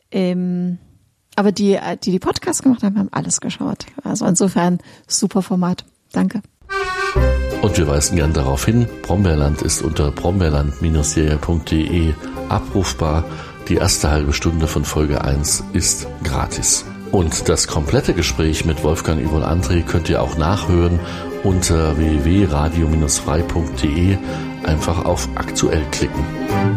Aber die Podcasts gemacht haben alles geschaut. Also insofern super Format. Danke. Und wir weisen gern darauf hin, Brombeerland ist unter brombeerland-serie.de abrufbar. Die erste halbe Stunde von Folge 1 ist gratis. Und das komplette Gespräch mit Wolfgang Yvonne André könnt ihr auch nachhören unter www.radio-frei.de. Einfach auf aktuell klicken.